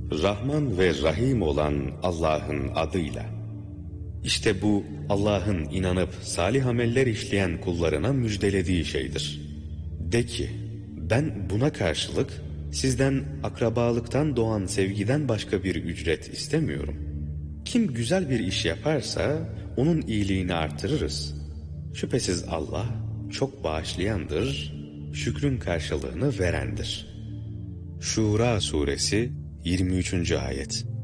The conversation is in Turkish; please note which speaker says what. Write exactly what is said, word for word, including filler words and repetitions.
Speaker 1: Rahman ve Rahim olan Allah'ın adıyla. İşte bu Allah'ın inanıp salih ameller işleyen kullarına müjdelediği şeydir. De ki, ben buna karşılık sizden akrabalıktan doğan sevgiden başka bir ücret istemiyorum. Kim güzel bir iş yaparsa onun iyiliğini artırırız. Şüphesiz Allah çok bağışlayandır, şükrün karşılığını verendir. Şura suresi yirmi üçüncü ayet.